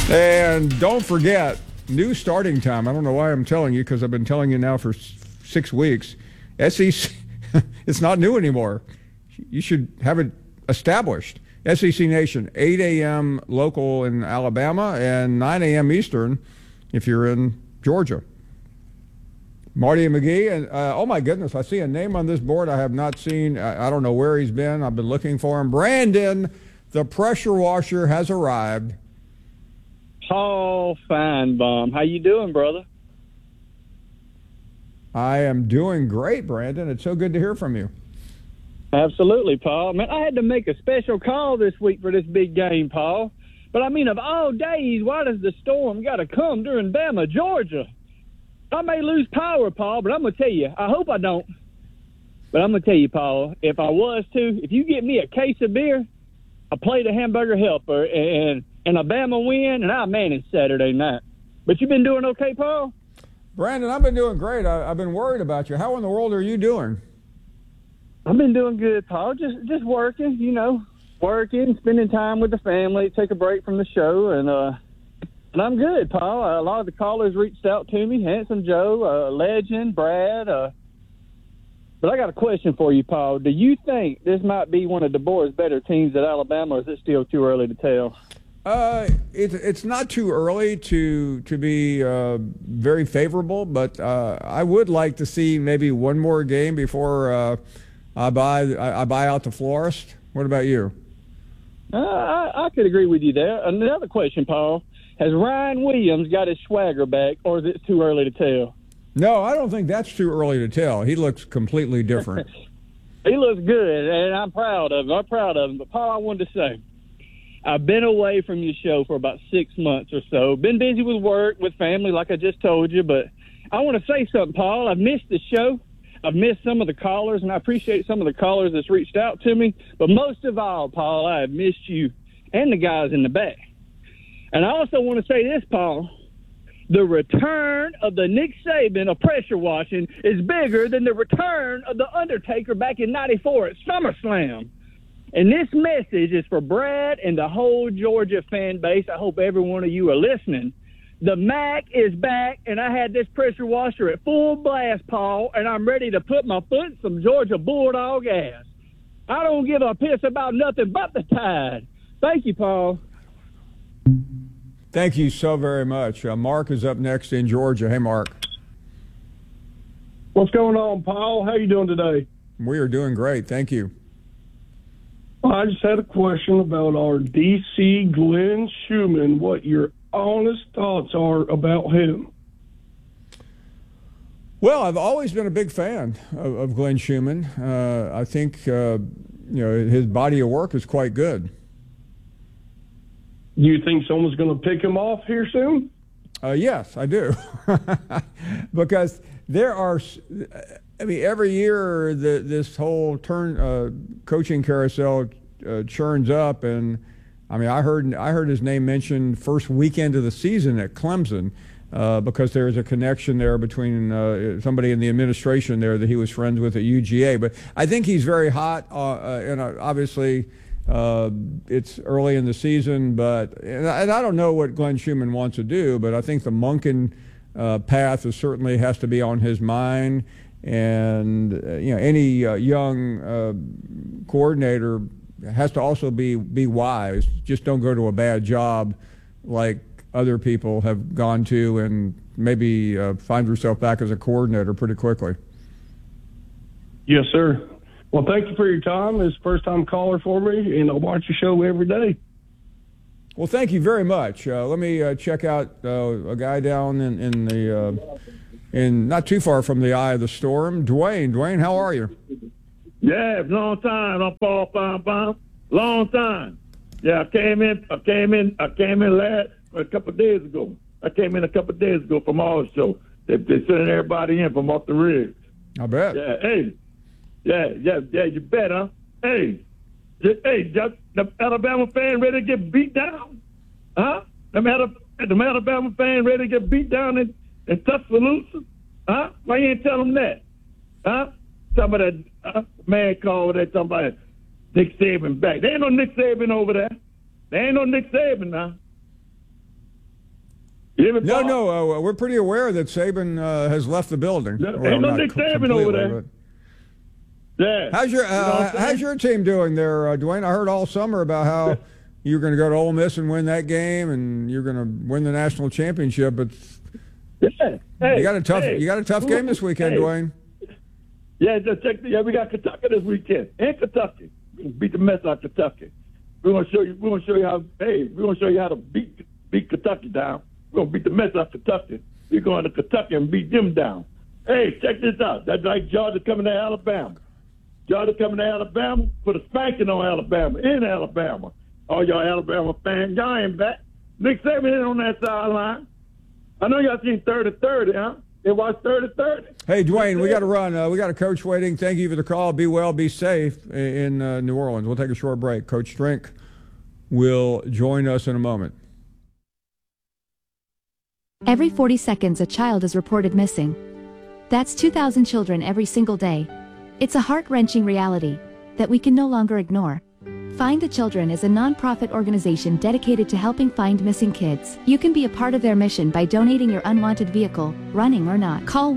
And don't forget, new starting time. I don't know why I'm telling you, because I've been telling you now for 6 weeks. SEC, it's not new anymore. You should have it established. SEC Nation, 8 a.m. local in Alabama and 9 a.m. Eastern if you're in Georgia. Marty and McGee, and oh my goodness, I see a name on this board I have not seen. I don't know where he's been. I've been looking for him. Brandon, the pressure washer, has arrived. Paul Feinbaum. How you doing, brother? I am doing great, Brandon. It's so good to hear from you. Absolutely, Paul. Man, I had to make a special call this week for this big game, Paul. But, I mean, of all days, why does the storm got to come during Bama, Georgia? I may lose power, Paul, but I'm going to tell you, I hope I don't. But I'm going to tell you, Paul, if I was to, if you get me a case of beer, a plate of hamburger helper, and a Bama win, and I'll manage Saturday night. But you been doing okay, Paul? Brandon, I've been doing great. I've been worried about you. How in the world are you doing? I've been doing good, Paul. Just working, working, spending time with the family, take a break from the show, and I'm good, Paul. A lot of the callers reached out to me, Handsome Joe, Legend, Brad. But I got a question for you, Paul. Do you think this might be one of DeBoer's better teams at Alabama, or is it still too early to tell? It's not too early to be very favorable, but I would like to see maybe one more game before I buy out the florist. What about you? I could agree with you there. Another question, Paul. Has Ryan Williams got his swagger back, or is it too early to tell? No, I don't think that's too early to tell. He looks completely different. He looks good, and I'm proud of him. But, Paul, I wanted to say, I've been away from your show for about 6 months or so. Been busy with work, with family, like I just told you. But I want to say something, Paul. I've missed the show. I've missed some of the callers, and I appreciate some of the callers that's reached out to me. But most of all, Paul, I have missed you and the guys in the back. And I also want to say this, Paul. The return of the Nick Saban of pressure washing is bigger than the return of The Undertaker back in '94 at SummerSlam. And this message is for Brad and the whole Georgia fan base. I hope every one of you are listening. The MAC is back, and I had this pressure washer at full blast, Paul, and I'm ready to put my foot in some Georgia Bulldog ass. I don't give a piss about nothing but the Tide. Thank you, Paul. Thank you so very much. Mark is up next in Georgia. Hey, Mark. What's going on, Paul? How you doing today? We are doing great. Thank you. I just had a question about our DC Glenn Schumann, what your honest thoughts are about him. Well, I've always been a big fan of Glenn Schumann. I think his body of work is quite good. You think someone's going to pick him off here soon? Yes, I do. Because there are, every year this whole coaching carousel churns up, and I heard his name mentioned first weekend of the season at Clemson because there's a connection there between somebody in the administration there that he was friends with at UGA. But I think he's very hot, and obviously. It's early in the season, and I don't know what Glenn Schumann wants to do, but I think the Monken path certainly has to be on his mind. And any young coordinator has to also be wise. Just don't go to a bad job like other people have gone to, and maybe find yourself back as a coordinator pretty quickly. Yes, sir. Well, thank you for your time. It's first-time caller for me, and I'll watch your show every day. Well, thank you very much. Let me check out a guy down in not too far from the eye of the storm. Dwayne, how are you? Yeah, long time. I'm Paul Feinbaum. Long time. Yeah, I came in last a couple of days ago. I came in a couple of days ago from our show. They're sending everybody in from off the rig. I bet. Yeah, hey. Yeah, you bet, huh? Hey, the Alabama fan ready to get beat down? Huh? The Alabama fan ready to get beat down in Tuscaloosa? Huh? Why you ain't tell them that? Huh? Somebody, man called there, somebody, Nick Saban back. There ain't no Nick Saban over there. There ain't no Nick Saban now. You hear me, No, Paul? no, we're pretty aware that Saban has left the building. No, Well, ain't no not Nick Saban completely, over there. but- Yeah. How's your You know what I'm saying? how's your team doing there, Dwayne? I heard all summer about how you're going to go to Ole Miss and win that game, and you're going to win the national championship. But Yeah. Hey, you got a tough hey, game this weekend, hey. Dwayne. Yeah, just check. We got Kentucky this weekend, and Kentucky. We're gonna beat the mess out of Kentucky. We're gonna show you how. Hey, we're gonna show you how to beat Kentucky down. We're gonna beat the mess out of Kentucky. We're going to Kentucky and beat them down. Hey, check this out. That's like Georgia coming to Alabama. Georgia coming to Alabama, put a spanking on Alabama in Alabama. All y'all Alabama fans, y'all ain't back. Nick Saban ain't on that sideline. I know y'all seen 30-30, huh? They watched 30-30. Hey, Dwayne, we got to run. We got a coach waiting. Thank you for the call. Be well, be safe in New Orleans. We'll take a short break. Coach Strink will join us in a moment. Every 40 seconds, a child is reported missing. That's 2,000 children every single day. It's a heart-wrenching reality that we can no longer ignore. Find the Children is a non-profit organization dedicated to helping find missing kids. You can be a part of their mission by donating your unwanted vehicle, running or not. Call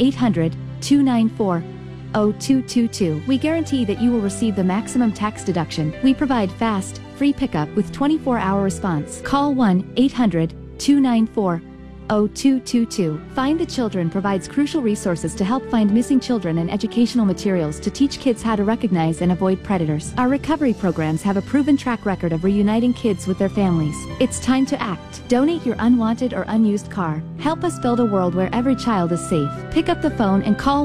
1-800-294-0222. We guarantee that you will receive the maximum tax deduction. We provide fast, free pickup with 24-hour response. Call 1-800-294-0222. Find the Children provides crucial resources to help find missing children and educational materials to teach kids how to recognize and avoid predators. Our recovery programs have a proven track record of reuniting kids with their families. It's time to act. Donate your unwanted or unused car. Help us build a world where every child is safe. Pick up the phone and call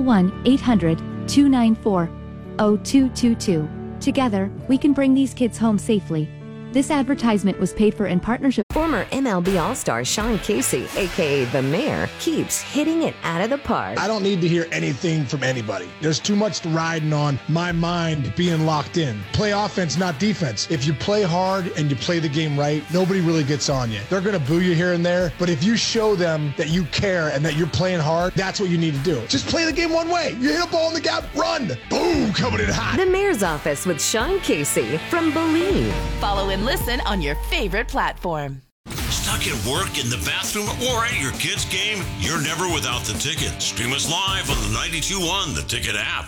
1-800-294-0222. Together, we can bring these kids home safely. This advertisement was paid for in partnership. Former MLB All-Star Sean Casey, a.k.a. The Mayor, keeps hitting it out of the park. I don't need to hear anything from anybody. There's too much riding on my mind being locked in. Play offense, not defense. If you play hard and you play the game right, nobody really gets on you. They're going to boo you here and there, but if you show them that you care and that you're playing hard, that's what you need to do. Just play the game one way. You hit a ball in the gap, run. Boom, coming in hot. The Mayor's Office with Sean Casey from Believe. Follow and listen on your favorite platform. Stuck at work, in the bathroom, or at your kid's game? You're never without the Ticket. Stream us live on the 92.1 The Ticket app.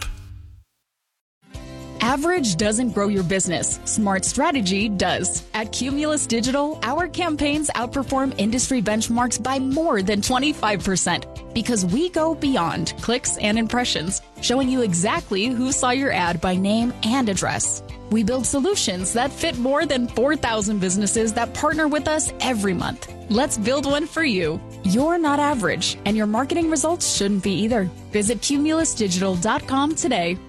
Average doesn't grow your business. Smart strategy does. At Cumulus Digital, our campaigns outperform industry benchmarks by more than 25% because we go beyond clicks and impressions, showing you exactly who saw your ad by name and address. We build solutions that fit more than 4,000 businesses that partner with us every month. Let's build one for you. You're not average, and your marketing results shouldn't be either. Visit cumulusdigital.com today.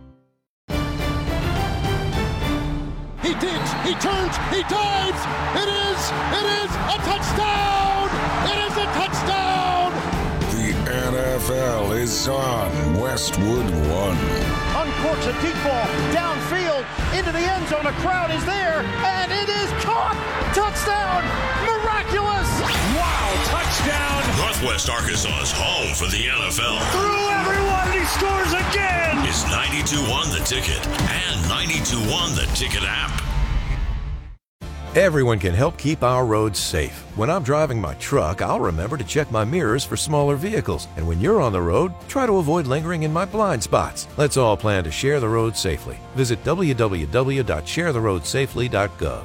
He digs, he turns, he dives. It is a touchdown. It is a touchdown. The NFL is on Westwood One. Uncorks a deep ball downfield into the end zone. A crowd is there, and it is caught. Touchdown! Miraculous! Wow, touchdown! Northwest Arkansas's home for the NFL. Through everyone, he scores again! Is 92.1 The Ticket and 92.1 The Ticket app. Everyone can help keep our roads safe. When I'm driving my truck, I'll remember to check my mirrors for smaller vehicles. And when you're on the road, try to avoid lingering in my blind spots. Let's all plan to share the road safely. Visit www.sharetheroadsafely.gov.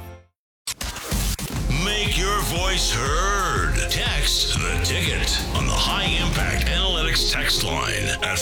Make your voice heard. Text The Ticket on the High Impact Analytics text line at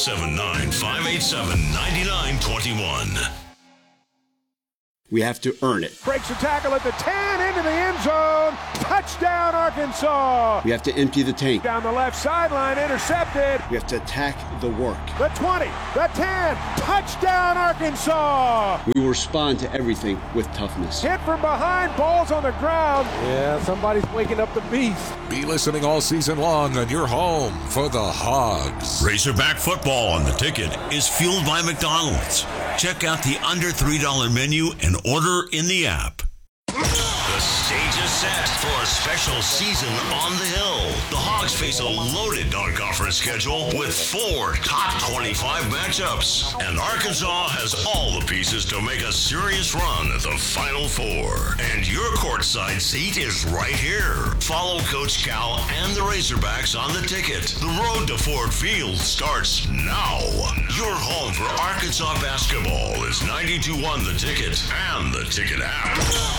479-587-9921. We have to earn it. Breaks a tackle at the 10, into the end zone. Touchdown, Arkansas. We have to empty the tank. Down the left sideline, intercepted. We have to attack the work. The 20, the 10, touchdown, Arkansas. We will respond to everything with toughness. Hit from behind, balls on the ground. Yeah, somebody's waking up the beast. Be listening all season long on your home for the Hogs. Razorback football on The Ticket is fueled by McDonald's. Check out the under $3 menu and order in the app. The stage is set for a special national season on the hill. The Hogs face a loaded non-conference schedule with 4 top 25 matchups. And Arkansas has all the pieces to make a serious run at the Final Four. And your courtside seat is right here. Follow Coach Cal and the Razorbacks on the ticket. The road to Ford Field starts now. Your home for Arkansas basketball is 92.1 The Ticket and the Ticket app.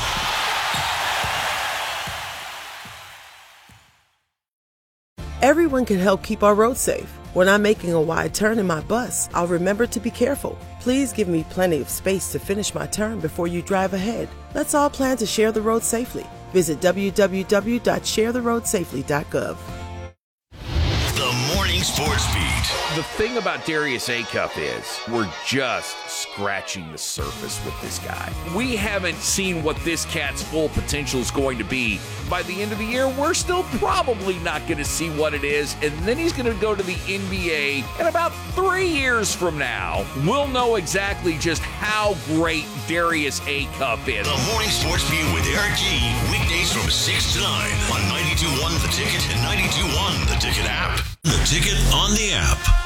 Everyone can help keep our roads safe. When I'm making a wide turn in my bus, I'll remember to be careful. Please give me plenty of space to finish my turn before you drive ahead. Let's all plan to share the road safely. Visit www.sharetheroadsafely.gov. The Morning Sports Beat. The thing about Darius Acuff is we're just scratching the surface with this guy. We haven't seen what this cat's full potential is going to be. By the end of the year, we're still probably not going to see what it is, and then he's going to go to the NBA in about 3 years from now. We'll know exactly just how great Darius Acuff is. The Morning Sports Beat with Eric G. Weekdays from 6 to 9 on 92.1 The Ticket and 92.1 The Ticket app. The Ticket on the app.